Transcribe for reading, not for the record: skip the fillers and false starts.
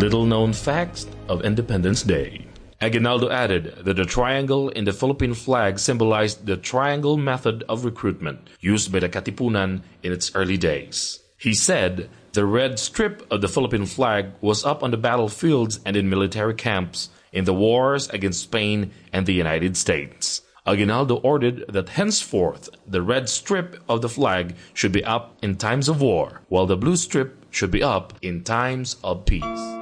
Little-known facts of Independence Day. Aguinaldo added that the triangle in the Philippine flag symbolized the triangle method of recruitment used by the Katipunan in its early days. He said the red strip of the Philippine flag was up on the battlefields and in military camps in the wars against Spain and the United States. Aguinaldo ordered that henceforth the red strip of the flag should be up in times of war, while the blue strip should be up in times of peace.